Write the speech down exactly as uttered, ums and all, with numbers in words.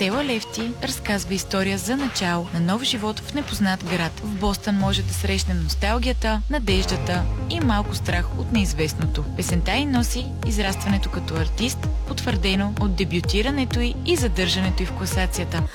Стела Лефти разказва история за начало на нов живот в непознат град. В Бостън може да срещнем носталгията, надеждата и малко страх от неизвестното. Песента й носи израстването като артист, потвърдено от дебютирането й и задържането й в класацията.